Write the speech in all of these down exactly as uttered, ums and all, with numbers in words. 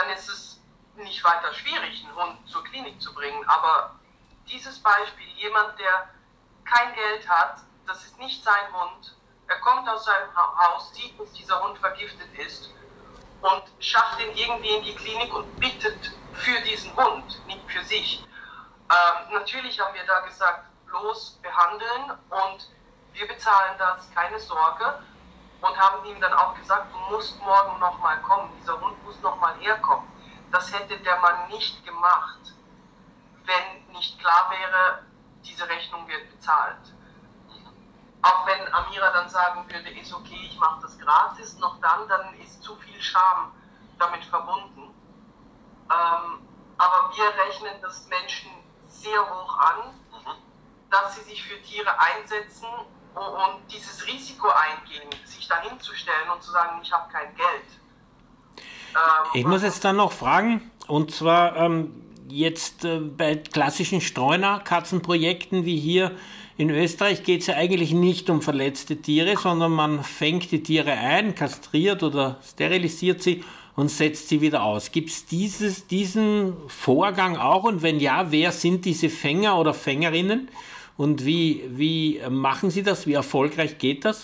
dann ist es nicht weiter schwierig, einen Hund zur Klinik zu bringen. Aber dieses Beispiel, jemand, der kein Geld hat, das ist nicht sein Hund, er kommt aus seinem Haus, sieht, dass dieser Hund vergiftet ist und schafft ihn irgendwie in die Klinik und bittet für diesen Hund, nicht für sich. Ähm, natürlich haben wir da gesagt, los, behandeln und wir bezahlen das, keine Sorge. Und haben ihm dann auch gesagt, du musst morgen nochmal kommen, dieser Hund muss nochmal herkommen. Das hätte der Mann nicht gemacht, wenn nicht klar wäre, diese Rechnung wird bezahlt. Auch wenn Amira dann sagen würde, ist okay, ich mache das gratis, noch dann, dann ist zu viel Scham damit verbunden. Ähm, aber wir rechnen das Menschen sehr hoch an, dass sie sich für Tiere einsetzen und dieses Risiko eingehen, sich dahin zu stellen und zu sagen, ich habe kein Geld. Ähm, ich muss jetzt dann noch fragen, und zwar ähm, jetzt äh, bei klassischen Streuner-Katzenprojekten wie hier in Österreich geht es ja eigentlich nicht um verletzte Tiere, sondern man fängt die Tiere ein, kastriert oder sterilisiert sie und setzt sie wieder aus. Gibt es dieses, diesen Vorgang auch? Und wenn ja, wer sind diese Fänger oder Fängerinnen? Und wie, wie machen Sie das? Wie erfolgreich geht das?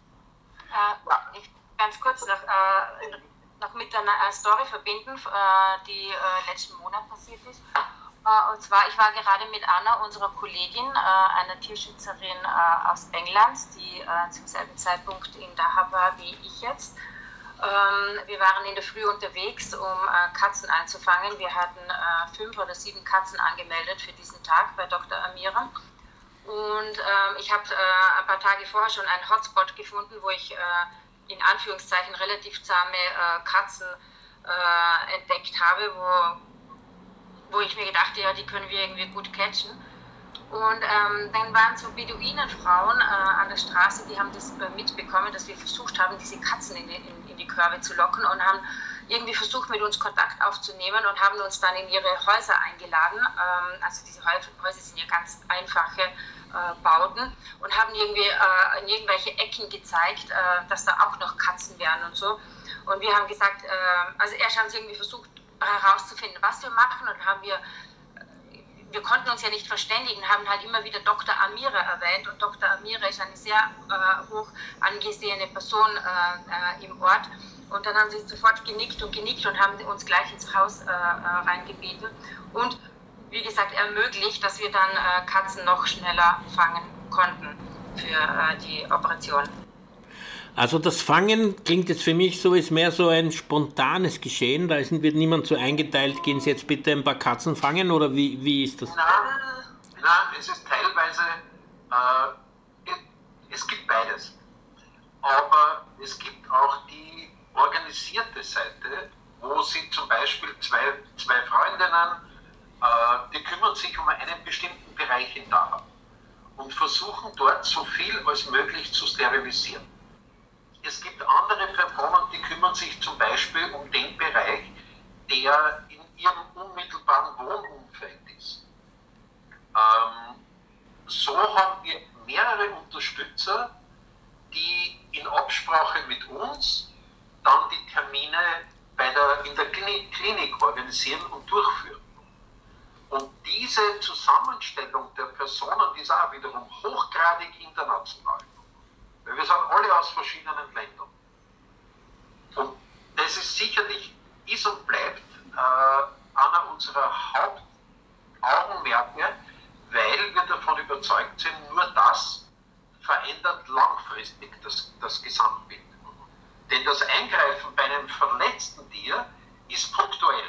Äh, ich, ganz kurz noch, äh, noch mit einer Story verbinden, äh, die äh, letzten Monat passiert ist. Äh, und zwar, ich war gerade mit Anna, unserer Kollegin, äh, einer Tierschützerin äh, aus England, die äh, zum selben Zeitpunkt in Dachau war wie ich jetzt. Ähm, wir waren in der Früh unterwegs, um äh, Katzen einzufangen. Wir hatten äh, fünf oder sieben Katzen angemeldet für diesen Tag bei Doktor Amira. Und ähm, ich habe äh, ein paar Tage vorher schon einen Hotspot gefunden, wo ich äh, in Anführungszeichen relativ zahme äh, Katzen äh, entdeckt habe, wo, wo ich mir gedachte, ja, die können wir irgendwie gut catchen. Und ähm, dann waren so Beduinenfrauen äh, an der Straße, die haben das äh, mitbekommen, dass wir versucht haben, diese Katzen in die, in, in die Körbe zu locken und haben irgendwie versucht, mit uns Kontakt aufzunehmen und haben uns dann in ihre Häuser eingeladen. Ähm, also diese Häuser sind ja ganz einfache äh, Bauten und haben irgendwie äh, in irgendwelche Ecken gezeigt, äh, dass da auch noch Katzen wären und so. Und wir haben gesagt, äh, also erst haben sie irgendwie versucht herauszufinden, was wir machen, und haben wir Wir konnten uns ja nicht verständigen, haben halt immer wieder Doktor Amira erwähnt, und Doktor Amira ist eine sehr äh, hoch angesehene Person äh, äh, im Ort, und dann haben sie sofort genickt und genickt und haben uns gleich ins Haus äh, äh, reingebeten und wie gesagt ermöglicht, dass wir dann äh, Katzen noch schneller fangen konnten für äh, die Operation. Also das Fangen klingt jetzt für mich so, ist mehr so ein spontanes Geschehen, da ist, wird niemand so eingeteilt, gehen Sie jetzt bitte ein paar Katzen fangen, oder wie, wie ist das? Nein, nein, es ist teilweise, äh, es gibt beides, aber es gibt auch die organisierte Seite, wo Sie zum Beispiel zwei, zwei Freundinnen, äh, die kümmern sich um einen bestimmten Bereich in Dachau und versuchen dort so viel als möglich zu sterilisieren. Es gibt andere Personen, die kümmern sich zum Beispiel um den Bereich, der in ihrem unmittelbaren Wohnumfeld ist. Ähm, so haben wir mehrere Unterstützer, die in Absprache mit uns dann die Termine bei der, in der Klinik organisieren und durchführen. Und diese Zusammenstellung der Personen, die ist auch wiederum hochgradig international. Weil wir sind alle aus verschiedenen Ländern. Und das ist sicherlich, ist und bleibt äh, einer unserer Hauptaugenmerke, weil wir davon überzeugt sind, nur das verändert langfristig das, das Gesamtbild. Denn das Eingreifen bei einem verletzten Tier ist punktuell.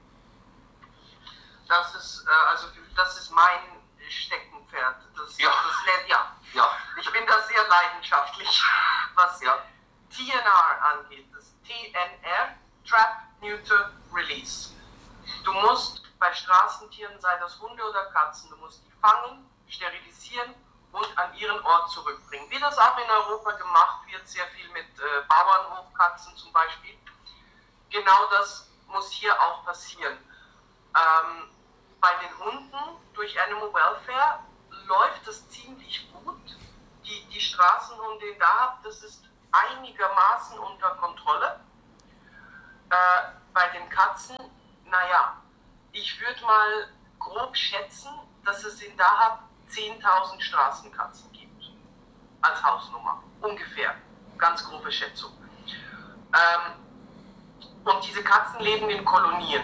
Das ist, äh, also, das ist mein Steckenpferd. Das, ja. Das, ja. Ja. Ich bin da sehr leidenschaftlich, was ja. T N R angeht. Das T N R, Trap, Neuter, Release. Du musst bei Straßentieren, sei das Hunde oder Katzen, du musst die fangen, sterilisieren und an ihren Ort zurückbringen. Wie das auch in Europa gemacht wird, sehr viel mit äh, Bauernhofkatzen zum Beispiel. Genau das muss hier auch passieren. Ähm, bei den Hunden durch Animal Welfare läuft das ziemlich gut. Die, die Straßenhunde in Dahab, das ist einigermaßen unter Kontrolle. Äh, bei den Katzen, naja, ich würde mal grob schätzen, dass es in Dahab zehntausend Straßenkatzen gibt. Als Hausnummer, ungefähr. Ganz grobe Schätzung. Ähm, und diese Katzen leben in Kolonien,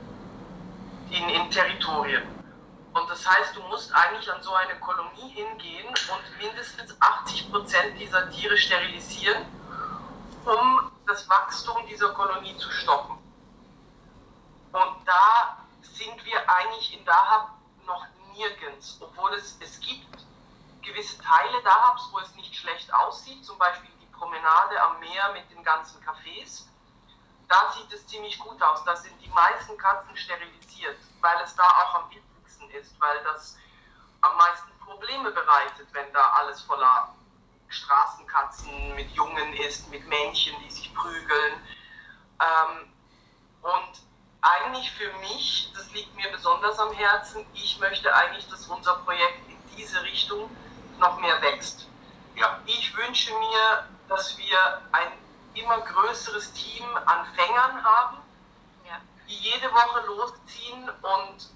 in, in Territorien. Und das heißt, du musst eigentlich an so eine Kolonie hingehen und mindestens achtzig Prozent dieser Tiere sterilisieren, um das Wachstum dieser Kolonie zu stoppen. Und da sind wir eigentlich in Dahab noch nirgends, obwohl es, es gibt gewisse Teile Dahabs, wo es nicht schlecht aussieht, zum Beispiel die Promenade am Meer mit den ganzen Cafés. Da sieht es ziemlich gut aus, da sind die meisten Katzen sterilisiert, weil es da auch am wichtigsten ist, weil das am meisten Probleme bereitet, wenn da alles voller Straßenkatzen mit Jungen ist, mit Männchen, die sich prügeln. Ähm, und eigentlich für mich, das liegt mir besonders am Herzen, ich möchte eigentlich, dass unser Projekt in diese Richtung noch mehr wächst. Ja. Ich wünsche mir, dass wir ein immer größeres Team an Fängern haben, ja, die jede Woche losziehen und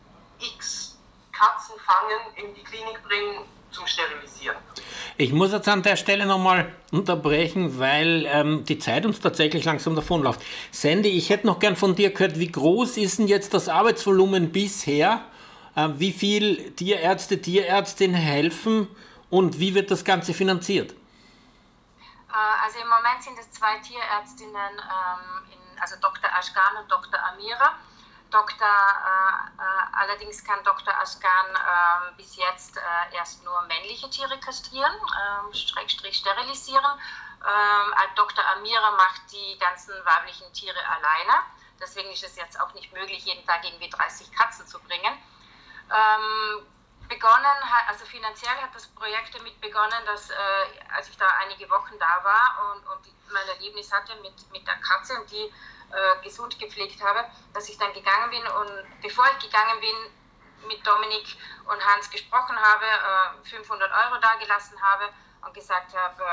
x Katzen fangen, in die Klinik bringen zum Sterilisieren. Ich muss jetzt an der Stelle nochmal unterbrechen, weil ähm, die Zeit uns tatsächlich langsam davonläuft. Sandy, ich hätte noch gern von dir gehört, wie groß ist denn jetzt das Arbeitsvolumen bisher? Äh, wie viel Tierärzte, Tierärztinnen helfen und wie wird das Ganze finanziert? Also im Moment sind es zwei Tierärztinnen, ähm, in, also Doktor Ashkan und Doktor Amira. Doktor, äh, äh, allerdings kann Doktor Ashkan äh, bis jetzt äh, erst nur männliche Tiere kastrieren, äh, Schrägstrich sterilisieren. Ähm, Doktor Amira macht die ganzen weiblichen Tiere alleine. Deswegen ist es jetzt auch nicht möglich, jeden Tag irgendwie dreißig Katzen zu bringen. Ähm, begonnen, also finanziell hat das Projekt damit begonnen, dass äh, als ich da einige Wochen da war und, und mein Erlebnis hatte mit, mit der Katze und die äh, gesund gepflegt habe, dass ich dann gegangen bin und bevor ich gegangen bin, mit Dominik und Hans gesprochen habe, äh, fünfhundert Euro dagelassen habe und gesagt habe,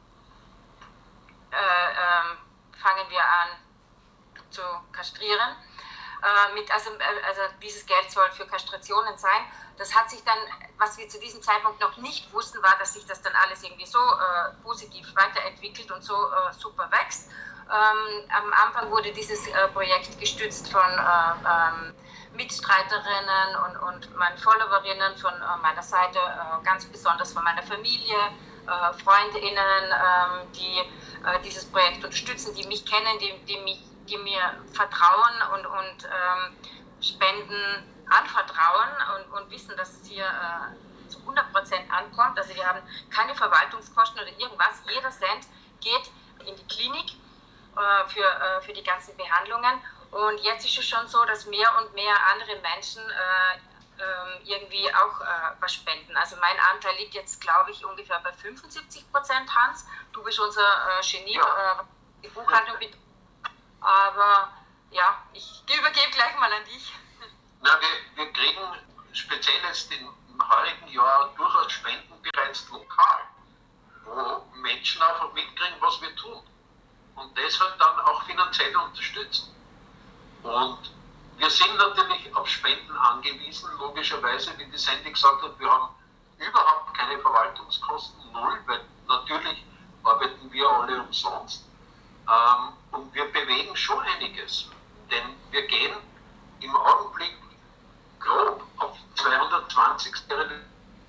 äh, äh, fangen wir an zu kastrieren. Äh, mit, also, also dieses Geld soll für Kastrationen sein. Das hat sich dann, was wir zu diesem Zeitpunkt noch nicht wussten, war, dass sich das dann alles irgendwie so äh, positiv weiterentwickelt und so äh, super wächst. Ähm, am Anfang wurde dieses äh, Projekt gestützt von äh, ähm, Mitstreiterinnen und, und meinen Followerinnen von äh, meiner Seite, äh, ganz besonders von meiner Familie, äh, FreundInnen, äh, die äh, dieses Projekt unterstützen, die mich kennen, die, die, mich, die mir vertrauen und, und ähm, Spenden anvertrauen und, und wissen, dass es hier äh, zu hundert Prozent ankommt. Also wir haben keine Verwaltungskosten oder irgendwas. Jeder Cent geht in die Klinik äh, für, äh, für die ganzen Behandlungen. Und jetzt ist es schon so, dass mehr und mehr andere Menschen äh, äh, irgendwie auch äh, was spenden. Also mein Anteil liegt jetzt, glaube ich, ungefähr bei fünfundsiebzig Prozent, Hans. Du bist unser äh, Genie, äh, die Buchhaltung betrifft. Aber ja, ich übergebe gleich mal an dich. Na, wir, wir kriegen speziell jetzt im heurigen Jahr durchaus Spenden bereits lokal, wo Menschen einfach mitkriegen, was wir tun und deshalb dann auch finanziell unterstützen. Und wir sind natürlich auf Spenden angewiesen, logischerweise, wie die Sandy gesagt hat, wir haben überhaupt keine Verwaltungskosten, null, weil natürlich arbeiten wir alle umsonst. Ähm, und wir bewegen schon einiges, denn wir gehen im Augenblick grob auf zweihundertzwanzig Sterilisationen.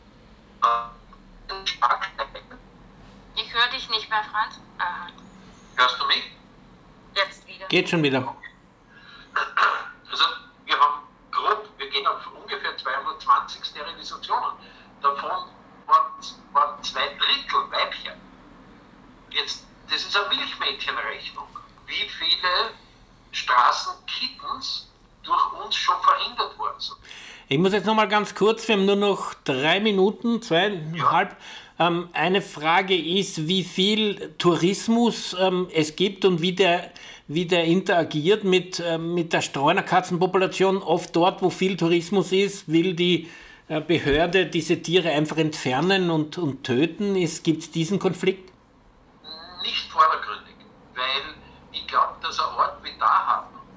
Ich höre dich nicht mehr, Franz. Aha. Hörst du mich? Jetzt wieder. Geht schon wieder. Also wir haben grob, wir gehen auf ungefähr zweihundertzwanzig Sterilisationen. Davon waren, waren zwei Drittel Weibchen. Jetzt, das ist eine Milchmädchenrechnung. Wie viele Straßenkittens durch uns schon verhindert worden sind. Ich muss jetzt noch mal ganz kurz, wir haben nur noch drei Minuten, zweieinhalb. Ja. Ähm, eine Frage ist, wie viel Tourismus ähm, es gibt und wie der, wie der interagiert mit, ähm, mit der Streunerkatzenpopulation. Oft dort, wo viel Tourismus ist, will die äh, Behörde diese Tiere einfach entfernen und, und töten. Gibt es diesen Konflikt? Nicht vordergründig, weil ich glaube, dass ein Ort wie Dahab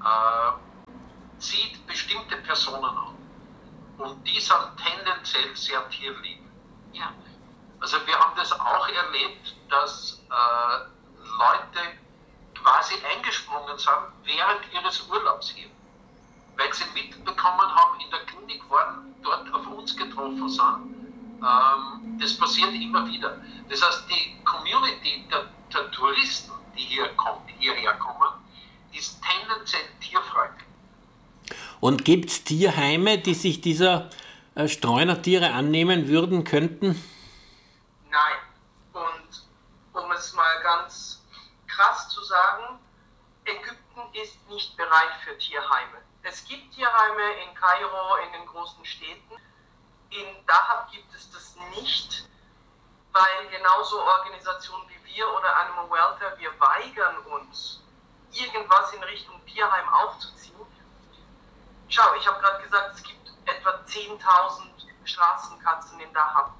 äh, zieht bestimmte Personen an. Und die sind tendenziell sehr tierlieb. Ja. Also wir haben das auch erlebt, dass äh, Leute quasi eingesprungen sind während ihres Urlaubs hier. Weil sie mitbekommen haben, in der Klinik waren, dort auf uns getroffen sind. Ähm, das passiert immer wieder. Das heißt, die Community der, der Touristen, die hier kommt, hierher kommen, ist tendenziell tierfreundlich. Und gibt es Tierheime, die sich dieser äh, Streunertiere annehmen würden, könnten? Nein. Und um es mal ganz krass zu sagen, Ägypten ist nicht bereit für Tierheime. Es gibt Tierheime in Kairo, in den großen Städten. In Dahab gibt es das nicht, weil genauso Organisationen wie wir oder Animal Welfare, wir weigern uns, irgendwas in Richtung Tierheim aufzuziehen. Schau, ich habe gerade gesagt, es gibt etwa zehntausend Straßenkatzen in Dahab.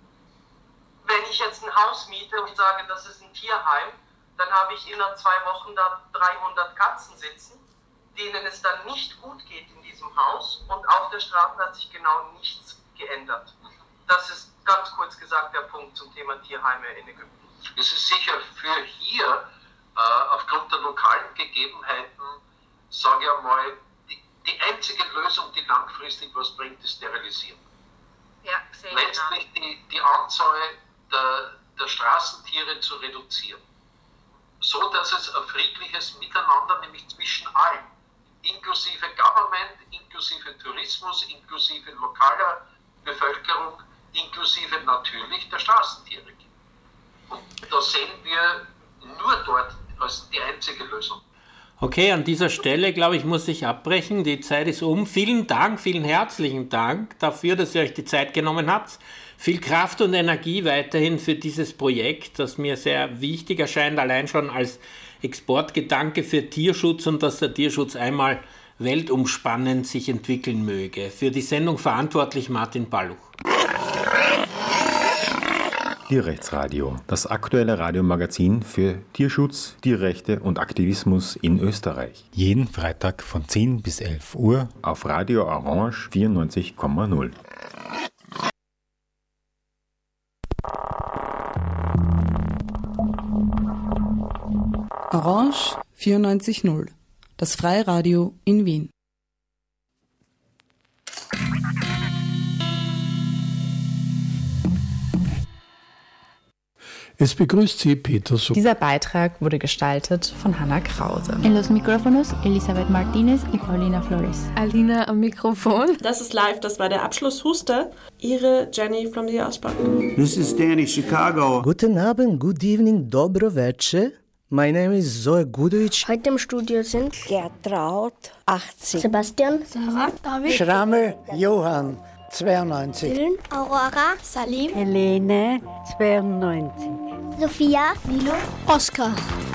Wenn ich jetzt ein Haus miete und sage, das ist ein Tierheim, dann habe ich innerhalb zwei Wochen da dreihundert Katzen sitzen, denen es dann nicht gut geht in diesem Haus, und auf der Straße hat sich genau nichts geändert. Das ist ganz kurz gesagt der Punkt zum Thema Tierheime in Ägypten. Es ist sicher für hier, äh, aufgrund der lokalen Gegebenheiten, sage ich einmal, die, die einzige Lösung, die langfristig was bringt, ist sterilisieren. Ja, sehe ich Letztlich die, die Anzahl der, der Straßentiere zu reduzieren. So dass es ein friedliches Miteinander, nämlich zwischen allen, inklusive Government, inklusive Tourismus, inklusive lokaler Bevölkerung, inklusive natürlich der Straßentiere gibt. Und da sehen wir nur dort als die einzige Lösung. Okay, an dieser Stelle, glaube ich, muss ich abbrechen. Die Zeit ist um. Vielen Dank, vielen herzlichen Dank dafür, dass ihr euch die Zeit genommen habt. Viel Kraft und Energie weiterhin für dieses Projekt, das mir sehr wichtig erscheint, allein schon als Exportgedanke für Tierschutz, und dass der Tierschutz einmal weltumspannend sich entwickeln möge. Für die Sendung verantwortlich Martin Balluch. Tierrechtsradio, das aktuelle Radiomagazin für Tierschutz, Tierrechte und Aktivismus in Österreich. Jeden Freitag von zehn bis elf Uhr auf Radio Orange vierundneunzig Komma null. Orange vierundneunzig Komma null, das Freiradio in Wien. Es begrüßt Sie Peter Such. Dieser Beitrag wurde gestaltet von Hanna Krause. En los micrófonos Elisabeth Martinez y Paulina Flores. Alina am Mikrofon. Das ist live, das war der Abschlusshuster. Ihre Jenny from the Ausbank. This is Danny, Chicago. Guten Abend, good evening, dobro večer. My name is Zoe Gudovic. Heute im Studio sind Gertraud, achtzig. Sebastian, Sarah, David, Schrammel, Johann, zweiundneunzig. Dylan, Aurora, Salim, Helene, zweiundneunzig. Sophia, Milo, Oskar.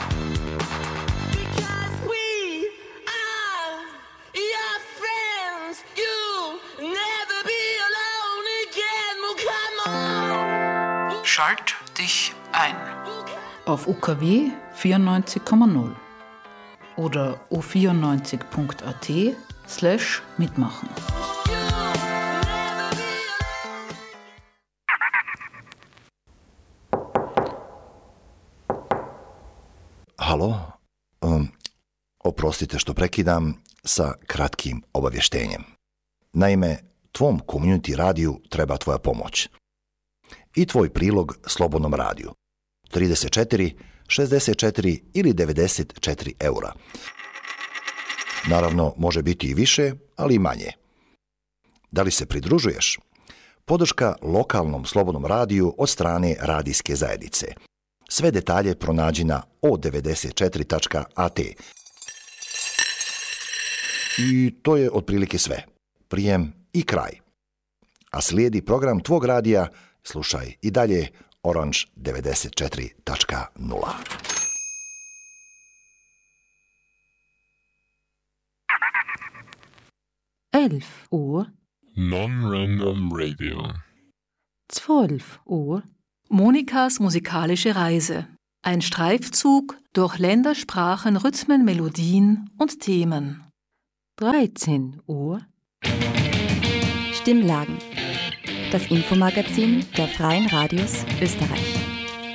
Schalt dich ein. Auf U K W vierundneunzig Komma null oder u vierundneunzig punkt a t slash mitmachen. Halo, um, oprostite što prekidam sa kratkim obavještenjem. Naime, tvom community radiju treba tvoja pomoć. I tvoj prilog Slobodnom radiju. trideset četiri, šezdeset četiri ili devedeset četiri eura. Naravno, može biti i više, ali i manje. Da li se pridružuješ? Podrška lokalnom Slobodnom radiju od strane radijske zajednice. Sve detalje pronađi na o devedeset četiri tačka a t. I to je otprilike sve. Prijem i kraj. A slijedi program tvog radija, slušaj i dalje Orange devedeset četiri tačka nula. elf Uhr. Non-Random Radio. zwölf Uhr. Monikas musikalische Reise. Ein Streifzug durch Länder, Sprachen, Rhythmen, Melodien und Themen. dreizehn Uhr. Stimmlagen. Das Infomagazin der Freien Radios Österreich.